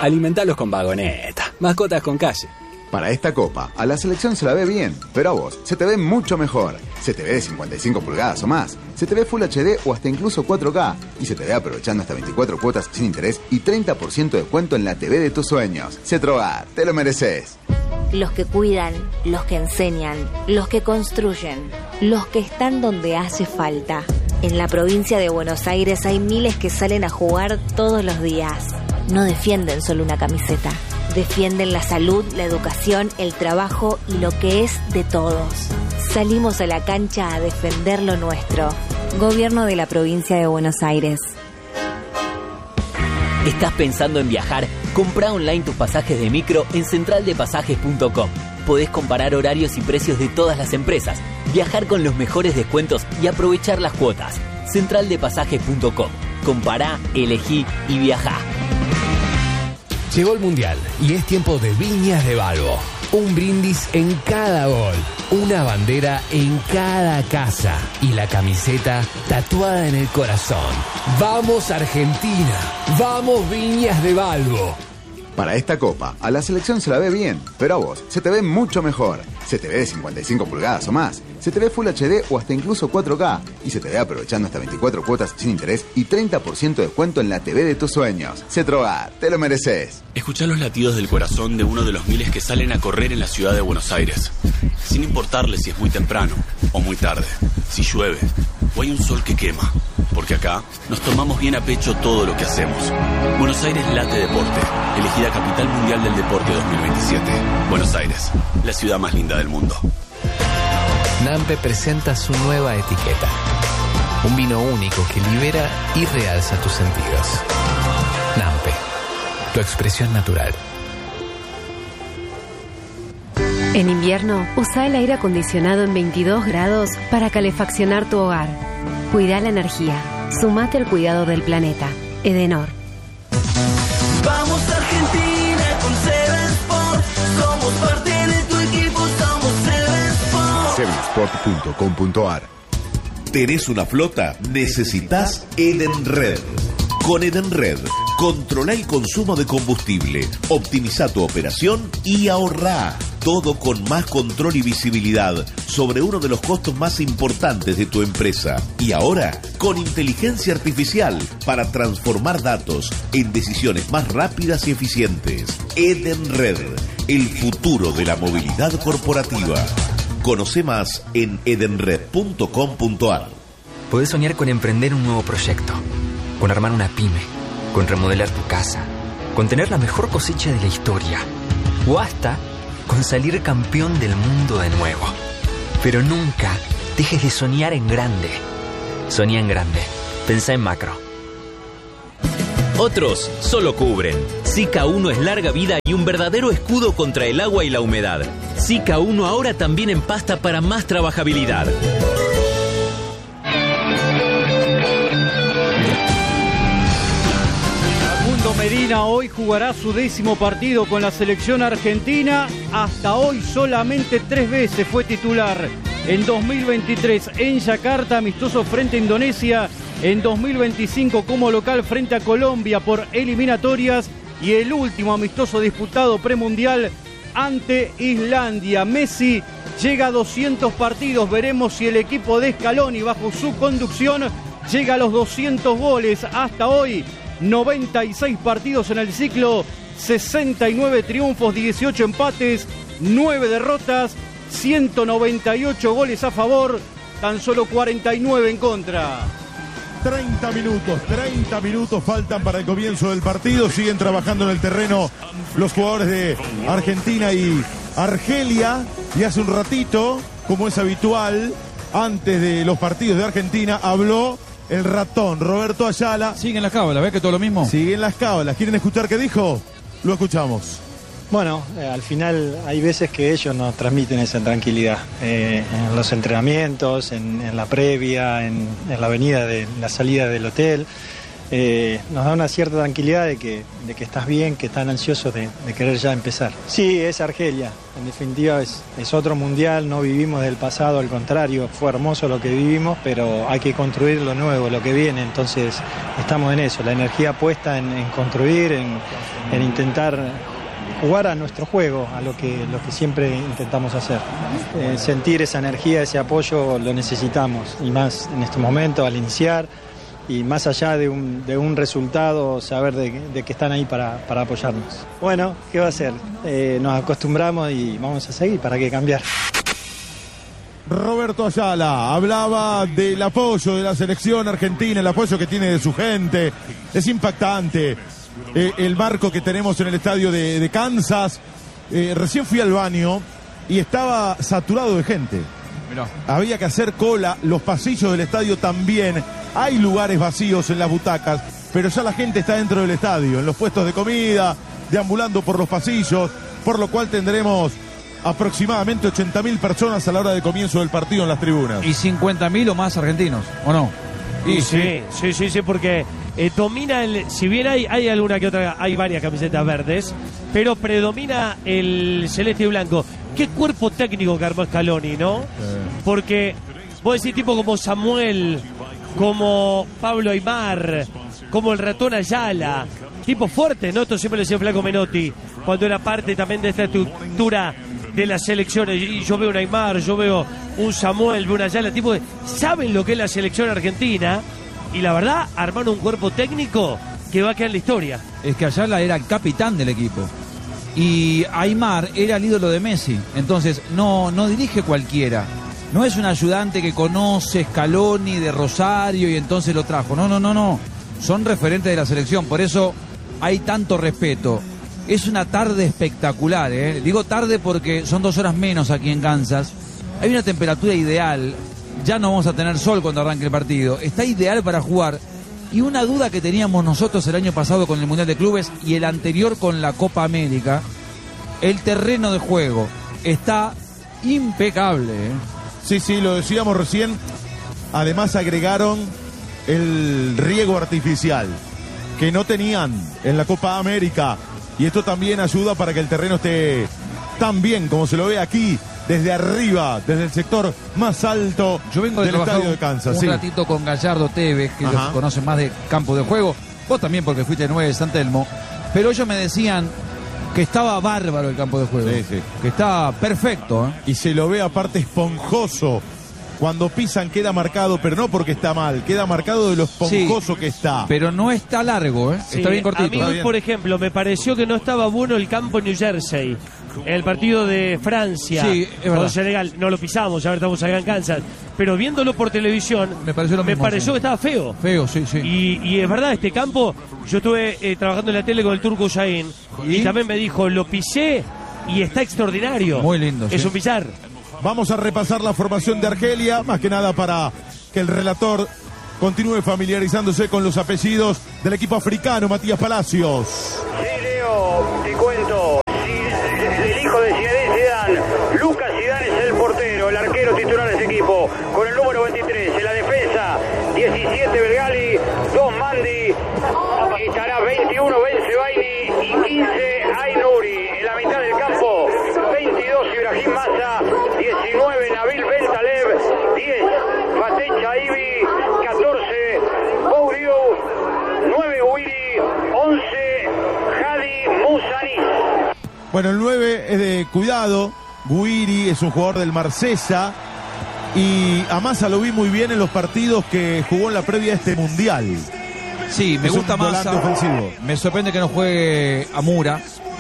Alimentalos con Vagoneta. Mascotas con calle. Para esta copa, a la selección se la ve bien, pero a vos se te ve mucho mejor. Se te ve de 55 pulgadas o más, se te ve Full HD o hasta incluso 4K, y se te ve aprovechando hasta 24 cuotas sin interés y 30% de descuento en la TV de tus sueños. Cetrogar, te lo mereces. Los que cuidan, los que enseñan, los que construyen, los que están donde hace falta. En la provincia de Buenos Aires hay miles que salen a jugar todos los días. No defienden solo una camiseta. Defienden la salud, la educación, el trabajo y lo que es de todos. Salimos a la cancha a defender lo nuestro. Gobierno de la provincia de Buenos Aires. ¿Estás pensando en viajar? Comprá online tus pasajes de micro en centraldepasajes.com. Podés comparar horarios y precios de todas las empresas, viajar con los mejores descuentos y aprovechar las cuotas. Centraldepasajes.com. Compará, elegí y viajá. Llegó el Mundial y es tiempo de Viñas de Balbo. Un brindis en cada gol, una bandera en cada casa y la camiseta tatuada en el corazón. ¡Vamos Argentina! ¡Vamos Viñas de Balbo! Para esta copa, a la selección se la ve bien, pero a vos se te ve mucho mejor. Se te ve de 55 pulgadas o más, se te ve Full HD o hasta incluso 4K, y se te ve aprovechando hasta 24 cuotas sin interés y 30% de descuento en la TV de tus sueños. Cetrogar, te lo mereces. Escuchá los latidos del corazón de uno de los miles que salen a correr en la ciudad de Buenos Aires, sin importarle si es muy temprano o muy tarde, si llueve o hay un sol que quema, porque acá nos tomamos bien a pecho todo lo que hacemos. Buenos Aires late deporte, elegida Capital Mundial del Deporte 2027. Buenos Aires, la ciudad más linda del mundo. Nampe presenta su nueva etiqueta. Un vino único que libera y realza tus sentidos. Nampe, tu expresión natural. En invierno, usa el aire acondicionado en 22 grados para calefaccionar tu hogar. Cuida la energía. Sumate al cuidado del planeta. Edenor. Vamos Argentina con Seven Sport. Somos parte de tu equipo, somos Seven Sport. Sevensport.com.ar. ¿Tenés una flota? Necesitas Edenred. Con Edenred, controla el consumo de combustible, optimiza tu operación y ahorrá. Todo con más control y visibilidad sobre uno de los costos más importantes de tu empresa. Y ahora, con inteligencia artificial para transformar datos en decisiones más rápidas y eficientes. Edenred, el futuro de la movilidad corporativa. Conoce más en edenred.com.ar. Podés soñar con emprender un nuevo proyecto, con armar una pyme, con remodelar tu casa, con tener la mejor cosecha de la historia, o hasta con salir campeón del mundo de nuevo. Pero nunca dejes de soñar en grande. Soñá en grande. Pensá en macro. Otros solo cubren. Zika 1 es larga vida y un verdadero escudo contra el agua y la humedad. Zika 1 ahora también en pasta para más trabajabilidad. Medina hoy jugará su 10º partido con la selección argentina. Hasta hoy solamente 3 veces fue titular. En 2023 en Yakarta, amistoso frente a Indonesia. En 2025 como local frente a Colombia por eliminatorias. Y el último amistoso disputado premundial ante Islandia. Messi llega a 200 partidos. Veremos si el equipo de Scaloni bajo su conducción llega a los 200 goles. Hasta hoy 96 partidos en el ciclo, 69 triunfos, 18 empates, 9 derrotas, 198 goles a favor, tan solo 49 en contra. 30 minutos faltan para el comienzo del partido. Siguen trabajando en el terreno los jugadores de Argentina y Argelia. Y hace un ratito, como es habitual, antes de los partidos de Argentina, habló el ratón, Roberto Ayala. Siguen las cábalas, ¿ves que todo lo mismo? Siguen las cábalas. ¿Quieren escuchar qué dijo? Lo escuchamos. Bueno, al final hay veces que ellos nos transmiten esa tranquilidad. En los entrenamientos, en la previa, en la avenida de la salida del hotel. nos da una cierta tranquilidad de que estás bien, que están ansiosos de querer ya empezar. Sí, es Argelia, en definitiva es otro mundial, no vivimos del pasado, al contrario, fue hermoso lo que vivimos, pero hay que construir lo nuevo, lo que viene, entonces estamos en eso, la energía puesta en construir, en intentar jugar a nuestro juego, a lo que siempre intentamos hacer. Sentir esa energía, ese apoyo lo necesitamos, y más en este momento al iniciar, y más allá de un resultado, saber de que están ahí para apoyarnos. Bueno, ¿qué va a ser? Nos acostumbramos y vamos a seguir, ¿para qué cambiar? Roberto Ayala hablaba del apoyo de la selección argentina, el apoyo que tiene de su gente, es impactante. El marco que tenemos en el estadio de Kansas. Recién fui al baño y estaba saturado de gente. Mirá. Había que hacer cola, los pasillos del estadio también. Hay lugares vacíos en las butacas, pero ya la gente está dentro del estadio, en los puestos de comida, deambulando por los pasillos, por lo cual tendremos aproximadamente 80.000 personas a la hora de comienzo del partido en las tribunas. Y 50.000 o más argentinos, ¿o no? Y sí, porque domina si bien hay alguna que otra, hay varias camisetas verdes, pero predomina el celeste y blanco. Qué cuerpo técnico que armó Scaloni, ¿no? Porque vos decís tipo como Samuel, como Pablo Aimar, como el ratón Ayala, tipo fuerte, ¿no? Esto siempre le decía Flaco Menotti, cuando era parte también de esta estructura de las selecciones. Y yo veo un Aimar, yo veo un Samuel, veo un Ayala, tipo de, saben lo que es la selección argentina, y la verdad armaron un cuerpo técnico que va a quedar en la historia. Es que Ayala era el capitán del equipo y Aimar era el ídolo de Messi, entonces no dirige cualquiera, no es un ayudante que conoce Scaloni de Rosario y entonces lo trajo, no, son referentes de la selección, por eso hay tanto respeto. Es una tarde espectacular, digo tarde porque son 2 horas menos aquí en Kansas, hay una temperatura ideal, ya no vamos a tener sol cuando arranque el partido, está ideal para jugar. Y una duda que teníamos nosotros el año pasado con el Mundial de Clubes y el anterior con la Copa América, el terreno de juego está impecable. Sí, lo decíamos recién. Además agregaron el riego artificial que no tenían en la Copa América. Y esto también ayuda para que el terreno esté tan bien como se lo ve aquí, desde arriba, desde el sector más alto. Yo vengo de del estadio de Kansas. Un ratito con Gallardo Tevez, que ellos conocen más de campo de juego. Vos también, porque fuiste 9 de San Telmo. Pero ellos me decían que estaba bárbaro el campo de juego. Sí. Que estaba perfecto. Y se lo ve aparte esponjoso. Cuando pisan queda marcado, pero no porque está mal, queda marcado de lo esponjoso que está. Pero no está largo, Sí, está bien cortito. A mí, por ejemplo, me pareció que no estaba bueno el campo en New Jersey. El partido de Francia con Senegal, no lo pisamos, ya estamos acá en Kansas, pero viéndolo por televisión me pareció que estaba feo. Sí. Y es verdad, este campo, yo estuve trabajando en la tele con el Turco Hussain y también me dijo, lo pisé y está extraordinario. Muy lindo. Es un billar. Vamos a repasar la formación de Argelia, más que nada para que el relator continúe familiarizándose con los apellidos del equipo africano, Matías Palacios. Sí, Leo, te cuento. El hijo de Zinedine Zidane, Lucas Zidane es el portero, el arquero titular de ese equipo, con el número 23, en la defensa, 17 Belgali, 2 Mandi, estará 21 Benzebaini y 15 Aynuri. En la mitad del campo, 22 Ibrahim Massa, 19 Nabil Ben Taleb, 10 Fateh Chaibi, 14 Bouriou, 9 Wiri, 11 Hadi Moussanis. Bueno, el 9 es de cuidado. Guiri es un jugador del Marsella. Y a Massa lo vi muy bien en los partidos que jugó en la previa a este mundial. Sí, me gusta Massa. Me sorprende que no juegue Amura,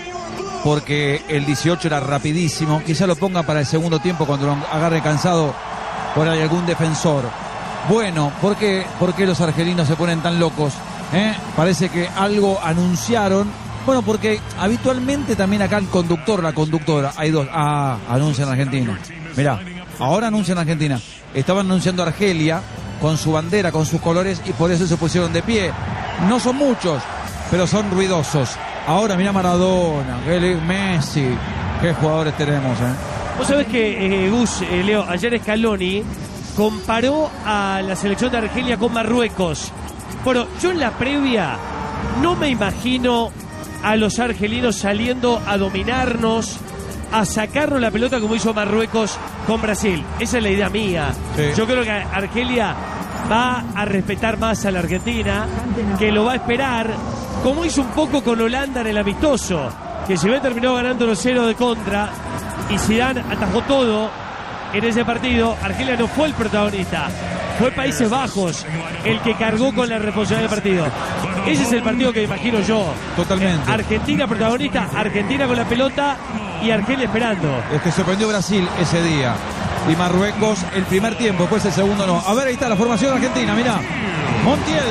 porque el 18 era rapidísimo. Quizá lo ponga para el segundo tiempo cuando lo agarre cansado por ahí algún defensor. Bueno, ¿por qué los argelinos se ponen tan locos? Parece que algo anunciaron. Bueno, porque habitualmente también acá el conductor, la conductora, hay dos. Anuncian Argentina. Mirá, ahora anuncian Argentina. Estaban anunciando Argelia con su bandera, con sus colores, y por eso se pusieron de pie. No son muchos, pero son ruidosos. Ahora mirá Maradona, Messi, qué jugadores tenemos. Vos sabés que, Gus, Leo, ayer Scaloni comparó a la selección de Argelia con Marruecos. Bueno, yo en la previa no me imagino a los argelinos saliendo a dominarnos, a sacarnos la pelota como hizo Marruecos con Brasil. Esa es la idea mía. Sí. Yo creo que Argelia va a respetar más a la Argentina, que lo va a esperar, como hizo un poco con Holanda en el amistoso, que si bien terminó ganando 1-0 de contra y Zidane atajó todo en ese partido, Argelia no fue el protagonista, fue Países Bajos el que cargó con la responsabilidad del partido. Ese es el partido que imagino yo. Totalmente. Argentina protagonista, Argentina con la pelota y Argelia esperando. Es que sorprendió Brasil ese día. Y Marruecos el primer tiempo, después el segundo no. A ver, ahí está la formación argentina, mirá. Montiel.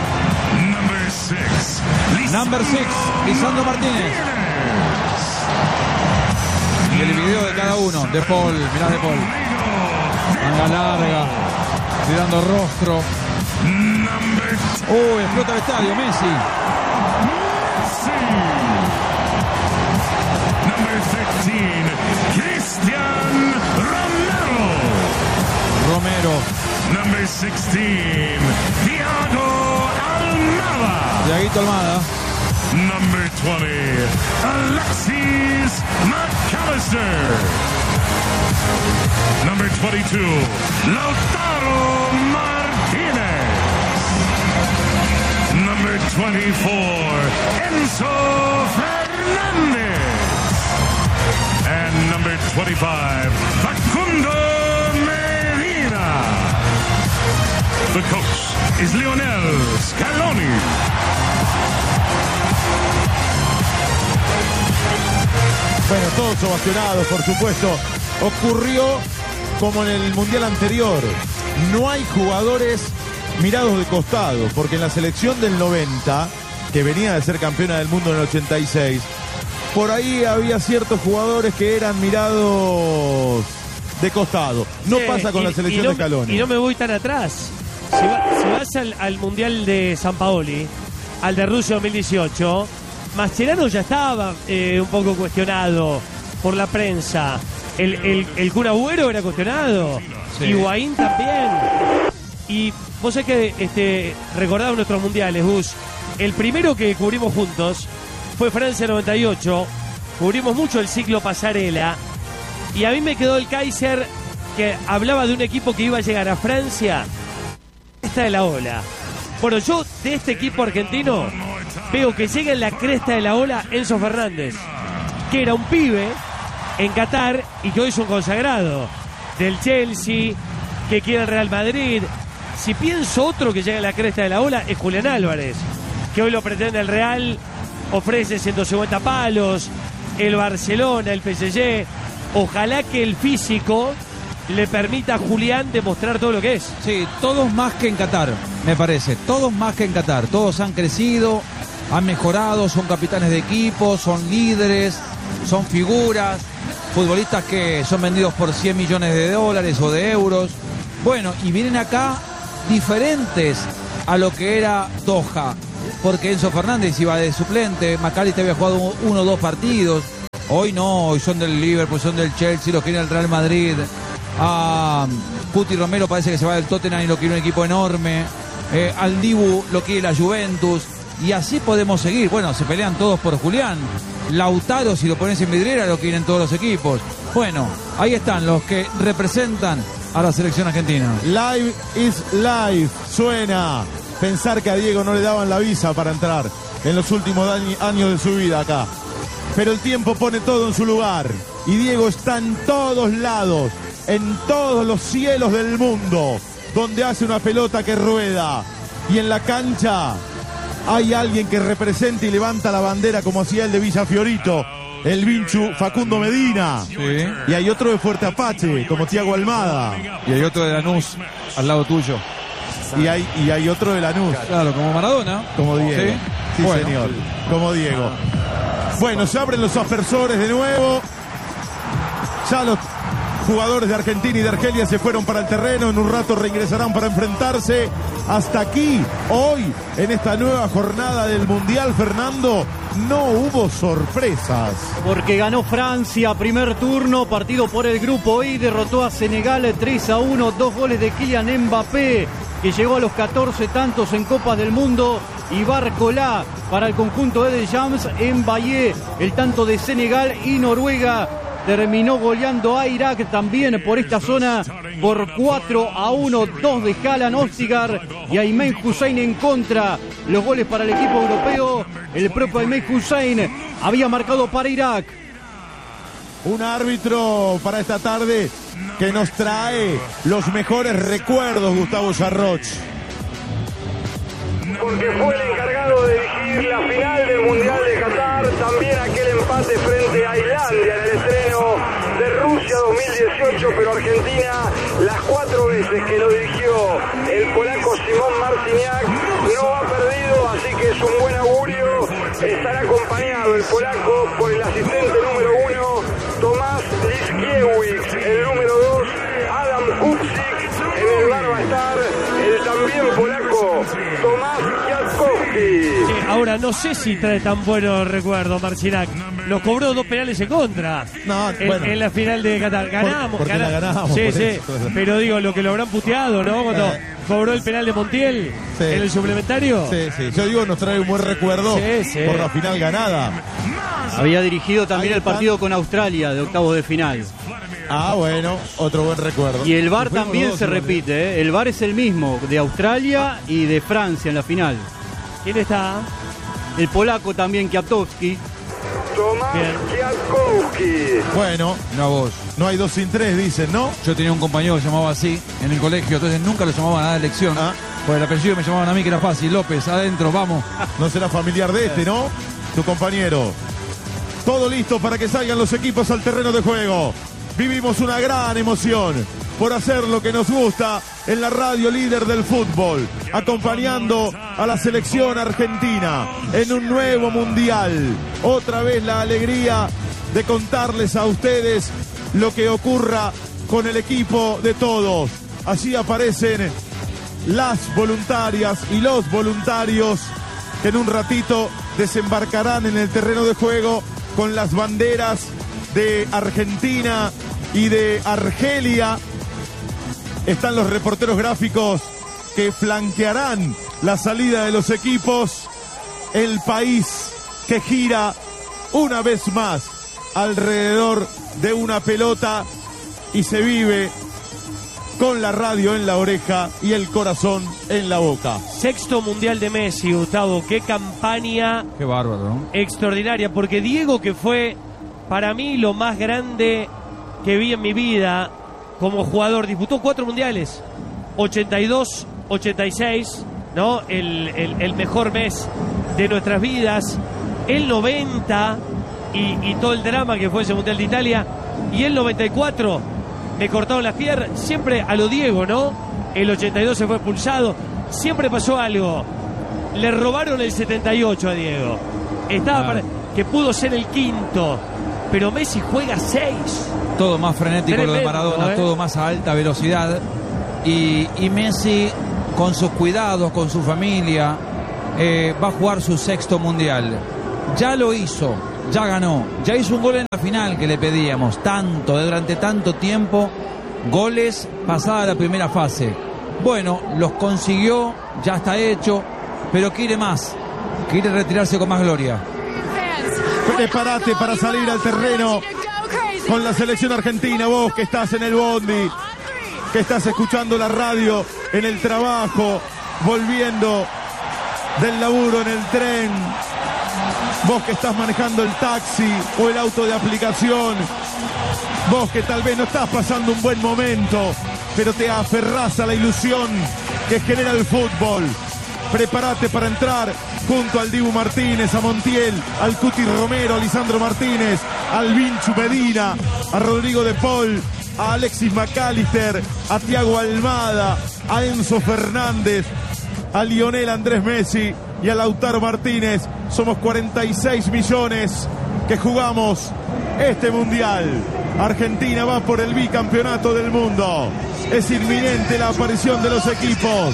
Number 6, Lisandro Martínez. Y el video de cada uno. De Paul, mirá De Paul. Manga larga, tirando rostro. Explota el estadio, Messi. Cristian Romero. Number 16, Thiago Almada. Thiaguito Almada. Number 20, Alexis McAllister. Number 22, Lautaro Martinez. Number 24, Enzo Fernández. And number 25, Facundo Medina. The coach is Lionel Scaloni. Bueno, todos ovacionados, por supuesto. Ocurrió como en el Mundial anterior. No hay jugadores mirados de costado, porque en la selección del 90, que venía de ser campeona del mundo en el 86, por ahí había ciertos jugadores que eran mirados de costado. No pasa con la selección de Scaloni. Y no me voy tan atrás. Si vas al Mundial de San Paoli, al de Rusia 2018, Mascherano ya estaba un poco cuestionado por la prensa. El Kun Agüero era cuestionado. Sí. Higuaín también. Y vos sabés que recordaba nuestros mundiales, Gus. El primero que cubrimos juntos fue Francia 98. Cubrimos mucho el ciclo pasarela. Y a mí me quedó el Kaiser, que hablaba de un equipo que iba a llegar a Francia. Cresta de la ola. Bueno, yo de este equipo argentino veo que llega en la cresta de la ola Enzo Fernández, que era un pibe en Qatar y que hoy es un consagrado del Chelsea, que quiere el Real Madrid. Si pienso otro que llega en la cresta de la ola es Julián Álvarez, que hoy lo pretende el Real, ofrece 150 palos, el Barcelona, el PSG. Ojalá que el físico le permita a Julián demostrar todo lo que es. Sí, todos más que en Qatar, me parece. Todos más que en Qatar. Todos han crecido, han mejorado, son capitanes de equipo, son líderes, son figuras, futbolistas que son vendidos por 100 millones de dólares o de euros. Bueno, y vienen acá diferentes a lo que era Doha, porque Enzo Fernández iba de suplente, McAllister había jugado 1 o 2 partidos. Hoy no, hoy son del Liverpool, son del Chelsea, los quiere el Real Madrid. Cuti Romero parece que se va del Tottenham y lo quiere un equipo enorme. Al Dibu lo quiere la Juventus. Y así podemos seguir. Bueno, se pelean todos por Julián. Lautaro, si lo pones en vidriera, lo quieren todos los equipos. Bueno, ahí están los que representan a la selección argentina. Live is life. Suena. Pensar que a Diego no le daban la visa para entrar en los últimos años de su vida acá. Pero el tiempo pone todo en su lugar. Y Diego está en todos lados, en todos los cielos del mundo, donde hace una pelota que rueda. Y en la cancha hay alguien que representa y levanta la bandera como hacía el de Villa Fiorito, el Vinchu Facundo Medina. Sí. Y hay otro de Fuerte Apache, como Thiago Almada. Y hay otro de Lanús, al lado tuyo. Y hay otro de Lanús. Claro, como Maradona. Como Diego. Sí, bueno. Señor. Como Diego. Bueno, se abren los aspersores de nuevo. Ya los jugadores de Argentina y de Argelia se fueron para el terreno. En un rato reingresarán para enfrentarse. Hasta aquí, hoy, en esta nueva jornada del Mundial, Fernando, no hubo sorpresas. Porque ganó Francia, primer turno, partido por el grupo I, derrotó a Senegal 3-1, 2 goles de Kylian Mbappé. que llegó a los 14 tantos en Copas del Mundo, y Barcolá para el conjunto de Deschamps. En Valle, el tanto de Senegal, y Noruega terminó goleando a Irak también por esta zona por 4-1, 2 de Haaland, Ostigar y Aymen Hussein en contra. Los goles para el equipo europeo, el propio Aymen Hussein había marcado para Irak. Un árbitro para esta tarde que nos trae los mejores recuerdos, Gustavo Sarroch. Porque fue el encargado de dirigir la final del Mundial de Qatar, también aquel empate frente a Islandia en el estreno de Rusia 2018, pero Argentina, las 4 veces que lo dirigió el polaco Simón Marciniak, no ha perdido, así que es un buen augurio. Estará acompañado el polaco por el asistente número 1, Tomás Liskiewicz, el número 2, Adam Kupczyk, en el bar va a estar el también polaco Tomás Kwiatkowski. Sí, ahora no sé si trae tan buenos recuerdos Marciniak. Nos cobró 2 penales en contra en la final de Qatar. Ganamos. La ganamos. Sí, por sí. eso. Pero digo, lo que lo habrán puteado, ¿no? Cuando cobró el penal de Montiel en el suplementario. Sí. Yo digo, nos trae un buen recuerdo por la final ganada. Había dirigido también el partido con Australia de octavos de final. Ah, bueno, otro buen recuerdo. Y el VAR también se repite, ¿eh? El VAR es el mismo, de Australia y de Francia en la final. ¿Quién está? El polaco también, Kwiatkowski. Tomás Kwiatkowski. Bueno, no hay 2 sin 3, dicen, ¿no? Yo tenía un compañero que se llamaba así en el colegio, entonces nunca lo llamaban a la elección. Por el apellido me llamaban a mí, que era fácil. López, adentro, vamos. No será familiar de este, ¿no? Tu compañero. Todo listo para que salgan los equipos al terreno de juego. Vivimos una gran emoción por hacer lo que nos gusta en la radio líder del fútbol, acompañando a la selección argentina en un nuevo mundial. Otra vez la alegría de contarles a ustedes lo que ocurra con el equipo de todos. Allí aparecen las voluntarias y los voluntarios que en un ratito desembarcarán en el terreno de juego con las banderas de Argentina y de Argelia. Están los reporteros gráficos que flanquearán la salida de los equipos. El país que gira una vez más alrededor de una pelota y se vive con la radio en la oreja y el corazón en la boca. 6º Mundial de Messi, Gustavo. Qué campaña. Qué bárbaro, ¿no? Extraordinaria, porque Diego, que fue para mí lo más grande que vi en mi vida como jugador, disputó 4 mundiales, 82, 86, ¿no? El mejor mes de nuestras vidas, el 90 y todo el drama que fue ese Mundial de Italia, y el 94 me cortaron las piernas, siempre a lo Diego, ¿no? El 82 se fue expulsado, siempre pasó algo. Le robaron el 78 a Diego, que pudo ser el 5º, pero Messi juega 6. Todo más frenético. Tremendo, lo de Maradona, todo más a alta velocidad. Y Messi, con sus cuidados, con su familia, va a jugar su 6º mundial. Ya lo hizo, ya ganó, ya hizo un gol en la final que le pedíamos, durante tanto tiempo, goles pasada la primera fase. Bueno, los consiguió, ya está hecho, pero quiere más, quiere retirarse con más gloria. Prepárate para salir al terreno con la selección argentina. Vos que estás en el bondi, que estás escuchando la radio en el trabajo, volviendo del laburo en el tren. Vos que estás manejando el taxi o el auto de aplicación. Vos que tal vez no estás pasando un buen momento, pero te aferrás a la ilusión que genera el fútbol. Prepárate para entrar junto al Dibu Martínez, a Montiel, al Cuti Romero, a Lisandro Martínez, al Vinchu Medina, a Rodrigo de Paul, a Alexis McAllister, a Thiago Almada, a Enzo Fernández, a Lionel Andrés Messi y a Lautaro Martínez. Somos 46 millones que jugamos este mundial. Argentina va por el bicampeonato del mundo. Es inminente la aparición de los equipos.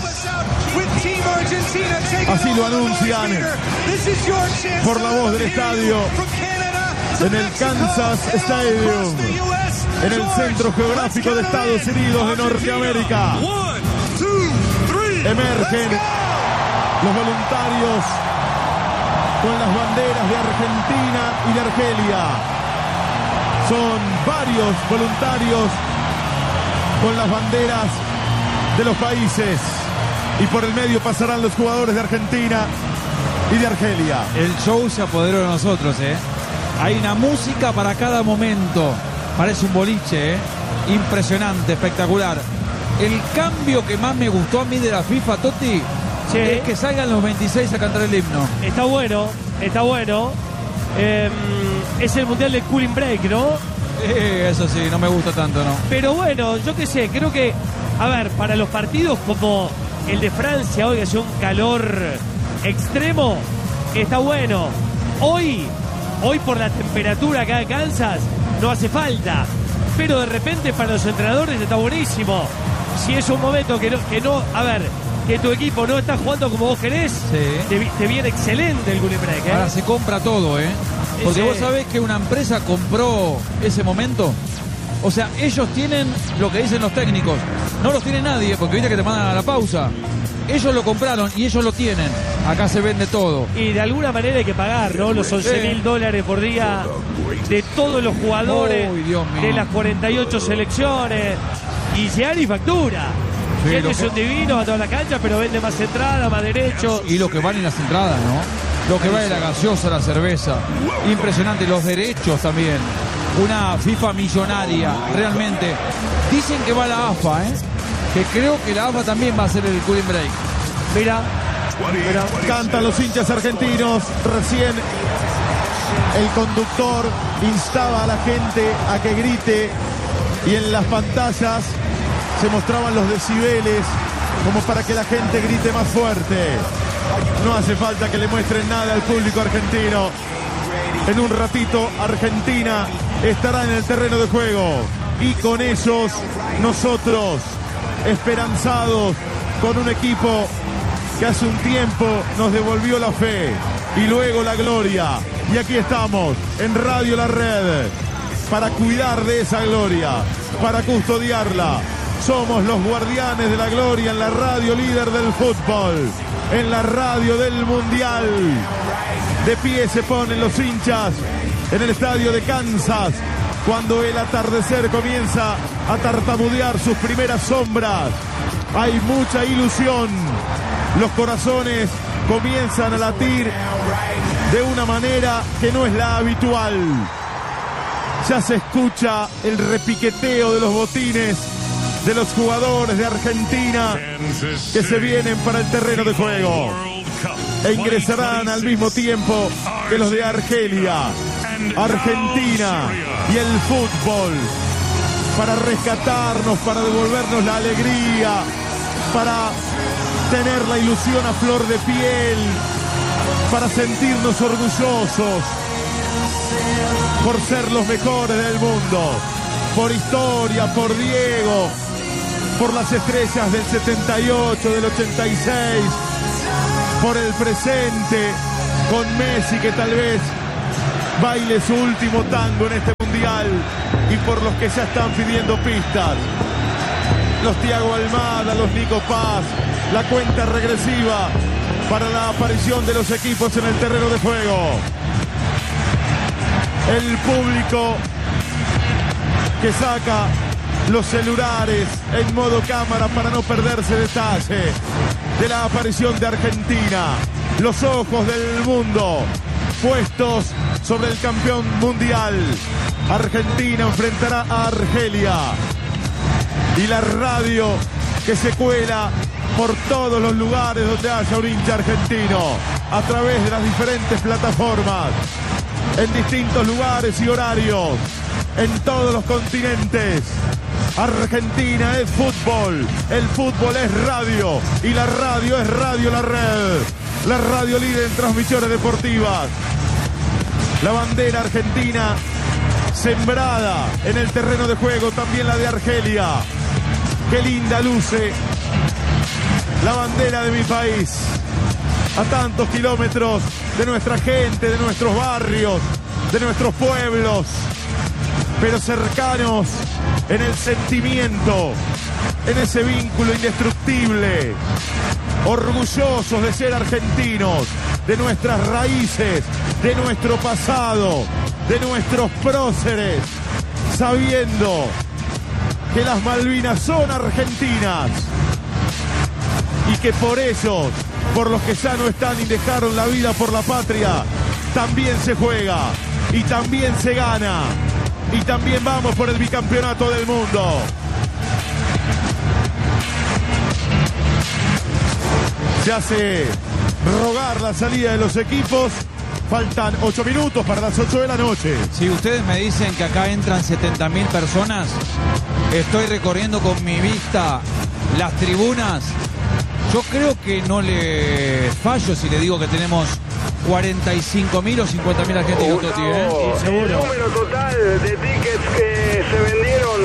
Así lo anuncian por la voz del estadio en el Kansas Stadium, en el centro geográfico de Estados Unidos de Norteamérica. Emergen los voluntarios con las banderas de Argentina y de Argelia. Son varios voluntarios con las banderas de los países. Y por el medio pasarán los jugadores de Argentina y de Argelia. El show se apoderó de nosotros, ¿eh? Hay una música para cada momento. Parece un boliche, ¿eh? Impresionante, espectacular. El cambio que más me gustó a mí de la FIFA, Totti, sí, es que salgan los 26 a cantar el himno. Está bueno, está bueno. Es el mundial del cooling break, ¿no? Eso sí, no me gusta tanto, ¿no? Pero bueno, yo qué sé, creo que, a ver, para los partidos como el de Francia hoy, que hace un calor extremo, está bueno. Hoy por la temperatura acá de Kansas, no hace falta. Pero de repente para los entrenadores está buenísimo. Si es un momento que no, a ver, que tu equipo no está jugando como vos querés, sí, te viene excelente el cooling break, ¿eh? Ahora se compra todo, ¿eh? Porque vos sabés que una empresa compró ese momento. O sea, ellos tienen lo que dicen los técnicos. No los tiene nadie, porque viste que te mandan a la pausa. Ellos lo compraron y ellos lo tienen. Acá se vende todo. Y de alguna manera hay que pagar, ¿no? Los $11.000 por día de todos los jugadores, de las 48 selecciones. Y Gianni factura. Sí, Gianni es un divino a toda la cancha, pero vende más entradas, más derechos. Y lo que valen las entradas, ¿no? Lo que vale la gaseosa, la cerveza. Impresionante. Los derechos también. Una FIFA millonaria, realmente. Dicen que va la AFA, ¿eh? Que creo que la AFA también va a hacer el cooling break. Mira. Cantan los hinchas argentinos. Recién el conductor instaba a la gente a que grite. Y en las pantallas se mostraban los decibeles como para que la gente grite más fuerte. No hace falta que le muestren nada al público argentino. En un ratito Argentina estará en el terreno de juego. Y con ellos nosotros, esperanzados con un equipo que hace un tiempo nos devolvió la fe y luego la gloria. Y aquí estamos en Radio La Red para cuidar de esa gloria, para custodiarla. Somos los guardianes de la gloria en la radio líder del fútbol, en la radio del mundial. De pie se ponen los hinchas en el estadio de Kansas cuando el atardecer comienza a tartamudear sus primeras sombras. Hay mucha ilusión. Los corazones comienzan a latir de una manera que no es la habitual. Ya se escucha el repiqueteo de los botines de los jugadores de Argentina que se vienen para el terreno de juego. E ingresarán al mismo tiempo que los de Argelia, Argentina y el fútbol, para rescatarnos, para devolvernos la alegría, para tener la ilusión a flor de piel, para sentirnos orgullosos por ser los mejores del mundo, por historia, por Diego, por las estrellas del 78, del 86, por el presente, con Messi que tal vez baile su último tango en este mundial, y por los que ya están pidiendo pistas, los Thiago Almada, los Nico Paz, la cuenta regresiva para la aparición de los equipos en el terreno de juego. El público que saca los celulares en modo cámara para no perderse detalle de la aparición de Argentina. Los ojos del mundo puestos sobre el campeón mundial. Argentina enfrentará a Argelia. Y la radio que se cuela por todos los lugares donde haya un hincha argentino, a través de las diferentes plataformas, en distintos lugares y horarios, en todos los continentes. Argentina es fútbol, el fútbol es radio y la radio es Radio La Red, la radio líder en transmisiones deportivas. La bandera argentina sembrada en el terreno de juego, también la de Argelia. Qué linda luce la bandera de mi país, a tantos kilómetros de nuestra gente, de nuestros barrios, de nuestros pueblos, pero cercanos en el sentimiento en ese vínculo indestructible. Orgullosos de ser argentinos, de nuestras raíces, de nuestro pasado, de nuestros próceres, sabiendo que las Malvinas son argentinas y que por ellos, por los que ya no están y dejaron la vida por la patria, también se juega y también se gana y también vamos por el bicampeonato del mundo. Se hace rogar la salida de los equipos. Faltan 8 minutos para las 8 de la noche. Si ustedes me dicen que acá entran 70.000 personas, estoy recorriendo con mi vista las tribunas. Yo creo que no le fallo si le digo que tenemos 45.000 o 50.000 argentinos. El número total de tickets que se vendieron,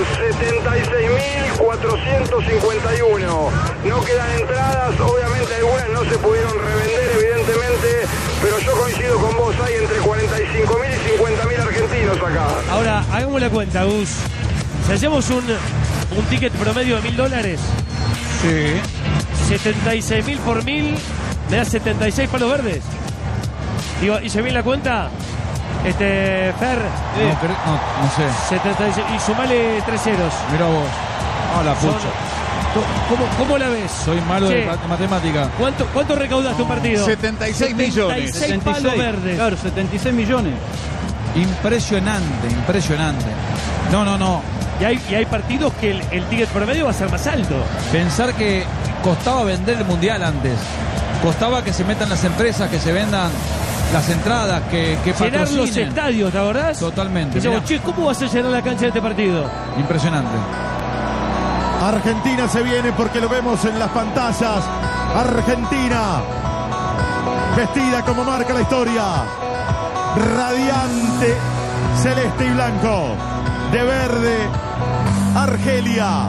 76.451. No quedan entradas, obviamente algunas no se pudieron revender, evidentemente, pero yo coincido con vos, hay entre 45.000 y 50.000 argentinos acá. Ahora, hagamos la cuenta, Gus. Si hacemos un ticket promedio de $1.000, sí. 76.000 por 1.000, me da 76 palos verdes. Digo, ¿hice bien la cuenta? Fer. No sé. 76, y sumale 3 ceros. Mirá vos. Ah, la pucha. ¿Cómo la ves? Soy malo de matemática. ¿Cuánto recaudaste un partido? 76 millones. 76 palos verdes. Claro, 76 millones. Impresionante. No. Y hay partidos que el ticket promedio va a ser más alto. Pensar que costaba vender el Mundial antes. Costaba que se metan las empresas, que se vendan las entradas, que llenar patrocinen. los estadios, ¿te acordás? Totalmente. Decimos, che, ¿cómo vas a llenar la cancha de este partido? Impresionante. Argentina se viene porque lo vemos en las pantallas. Argentina, vestida como marca la historia, radiante, celeste y blanco, de verde, Argelia.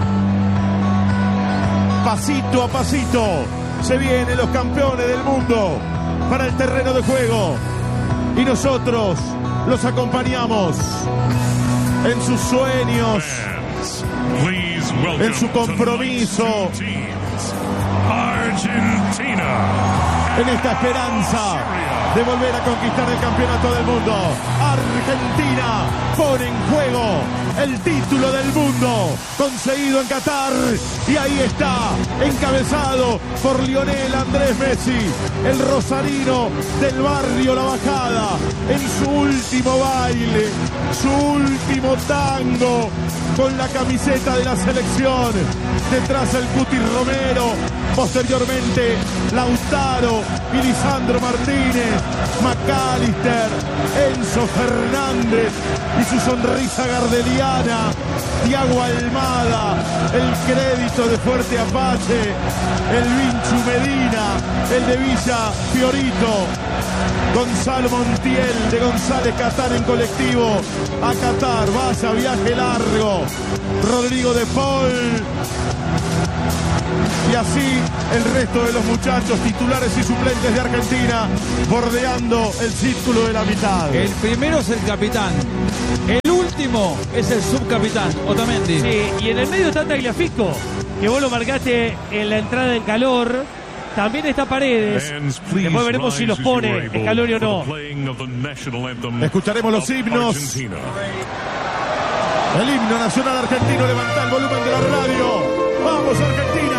Pasito a pasito se vienen los campeones del mundo para el terreno de juego y nosotros los acompañamos en sus sueños, en su compromiso, en esta esperanza de volver a conquistar el campeonato del mundo. Argentina pone en juego el título del mundo conseguido en Qatar, y ahí está, encabezado por Lionel Andrés Messi, el rosarino del barrio La Bajada, en su último baile, su último tango con la camiseta de la selección. Detrás el Cuti Romero, posteriormente Lautaro y Lisandro Martínez, McAllister, Enzo Fernández y su sonrisa gardeliana, Thiago Almada, el crédito de Fuerte Apache, el Vinchu Medina, el de Villa Fiorito, Gonzalo Montiel de González Catán en colectivo a Qatar. Vaya viaje largo. Rodrigo de Paul. Y así el resto de los muchachos titulares y suplentes de Argentina bordeando el círculo de la mitad. El primero es el capitán. El último es el subcapitán, Otamendi. Sí, y en el medio está Tagliafico, que vos lo marcaste en la entrada en calor. También está Paredes. Después veremos si los pone en calor o no. Escucharemos los himnos. El himno nacional argentino. Levanta el volumen de la radio. ¡Vamos, Argentina!